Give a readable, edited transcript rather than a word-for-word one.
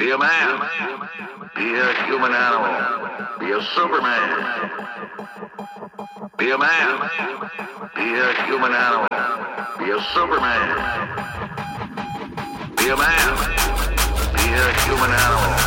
Be a man. Be a human animal. Be a Superman. Be a man. Be a human animal. Be a Superman. Be a man. Be a human animal.